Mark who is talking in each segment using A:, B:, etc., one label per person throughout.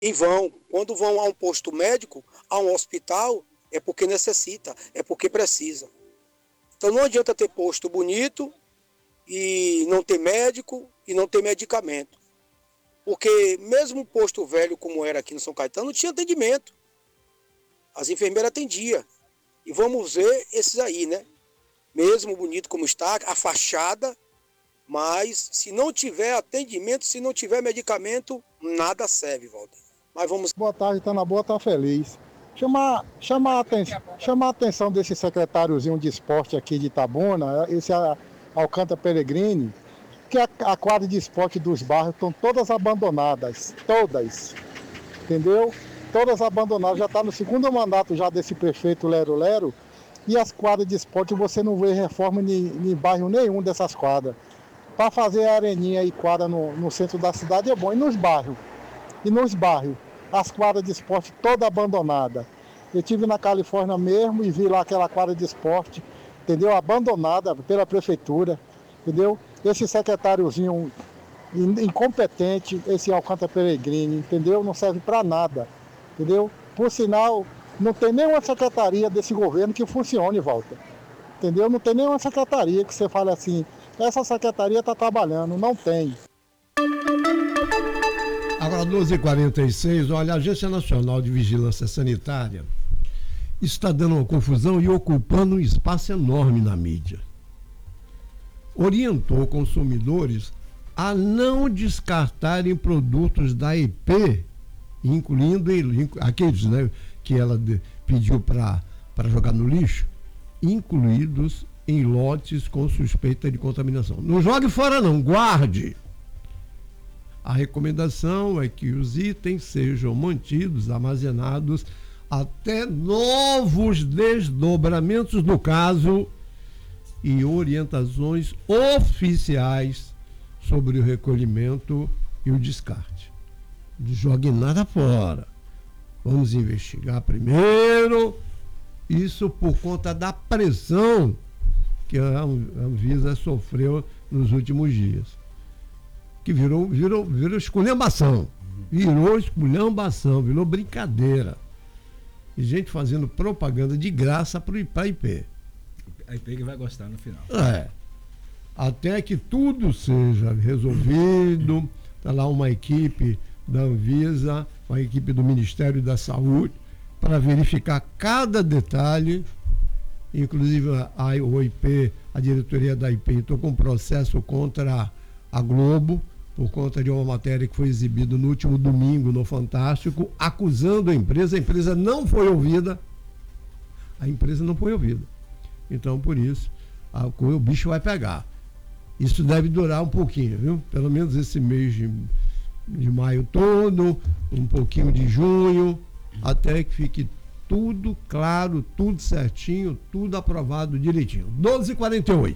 A: E vão, quando vão a um posto médico, a um hospital, é porque necessita, é porque precisa. Então não adianta ter posto bonito e não ter médico e não ter medicamento. Porque mesmo um posto velho como era aqui no São Caetano, não tinha atendimento. As enfermeiras atendiam. E vamos ver esses aí, né? Mesmo bonito como está, a fachada, mas se não tiver atendimento, se não tiver medicamento, nada serve, Walter. Mas vamos...
B: Boa tarde, tá na boa, tá feliz. Chamar a atenção desse secretáriozinho de esporte aqui de Itabuna, esse Alcântara Peregrini, que a quadra de esporte dos bairros estão todas abandonadas, todas, entendeu? Todas abandonadas, já está no segundo mandato já desse prefeito Lero Lero, e as quadras de esporte você não vê reforma em bairro nenhum dessas quadras. Para fazer areninha e quadra no centro da cidade é bom, e nos bairros, as quadras de esporte toda abandonada. Eu estive na Califórnia mesmo e vi lá aquela quadra de esporte, entendeu? Abandonada pela prefeitura, entendeu? Esse secretáriozinho incompetente, esse Alcântara Peregrini, entendeu? Não serve para nada, entendeu? Por sinal, não tem nenhuma secretaria desse governo que funcione, Walter, entendeu? Não tem nenhuma secretaria que você fale assim, essa secretaria está trabalhando, não tem.
C: Agora, 12h46, olha, a Agência Nacional de Vigilância Sanitária está dando uma confusão e ocupando um espaço enorme na mídia. Orientou consumidores a não descartarem produtos da IP, incluindo aqueles, né, que ela pediu para jogar no lixo, incluídos em lotes com suspeita de contaminação. Não jogue fora não, guarde! A recomendação é que os itens sejam mantidos, armazenados, até novos desdobramentos do caso e orientações oficiais sobre o recolhimento e o descarte. Não jogue nada fora. Vamos investigar primeiro. Isso por conta da pressão que a Anvisa sofreu nos últimos dias. Que virou esculhambação. Virou esculhambação, virou brincadeira. E gente fazendo propaganda de graça para a IP.
D: A IP que vai gostar no final.
C: Até que tudo seja resolvido. Está lá uma equipe da Anvisa, uma equipe do Ministério da Saúde, para verificar cada detalhe. Inclusive a OIP, a diretoria da IP, entrou com um processo contra a Globo, por conta de uma matéria que foi exibida no último domingo no Fantástico, acusando a empresa não foi ouvida. A empresa não foi ouvida. Então, por isso, o bicho vai pegar. Isso deve durar um pouquinho, viu? Pelo menos esse mês de maio todo, um pouquinho de junho, até que fique tudo claro, tudo certinho, tudo aprovado direitinho. 12h48.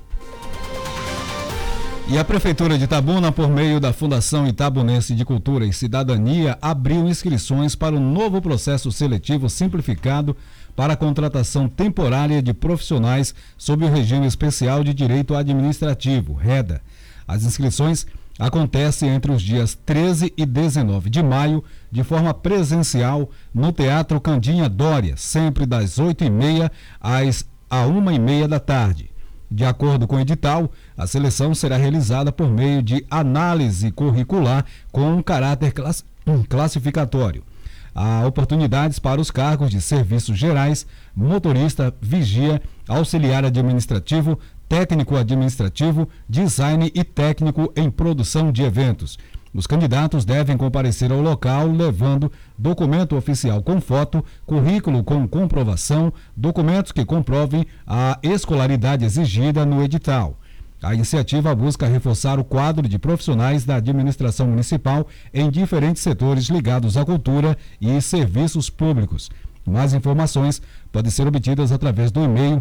D: E a Prefeitura de Itabuna, por meio da Fundação Itabunense de Cultura e Cidadania, abriu inscrições para o novo processo seletivo simplificado para a contratação temporária de profissionais sob o regime especial de direito administrativo, REDA. As inscrições acontecem entre os dias 13 e 19 de maio, de forma presencial, no Teatro Candinha Dória, sempre das 8h30 às 1h30 da tarde. De acordo com o edital, a seleção será realizada por meio de análise curricular com um caráter classificatório. Há oportunidades para os cargos de serviços gerais, motorista, vigia, auxiliar administrativo, técnico administrativo, design e técnico em produção de eventos. Os candidatos devem comparecer ao local levando documento oficial com foto, currículo com comprovação, documentos que comprovem a escolaridade exigida no edital. A iniciativa busca reforçar o quadro de profissionais da administração municipal em diferentes setores ligados à cultura e serviços públicos. Mais informações podem ser obtidas através do e-mail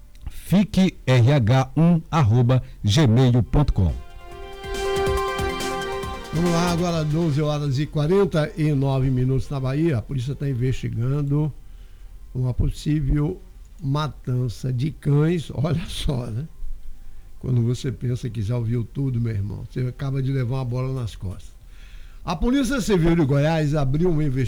D: fiquerh1@gmail.com.
C: Vamos lá, agora 12h49 na Bahia. A polícia está investigando uma possível matança de cães. Olha só, né? Quando você pensa que já ouviu tudo, meu irmão, você acaba de levar uma bola nas costas. A Polícia Civil de Goiás abriu uma investigação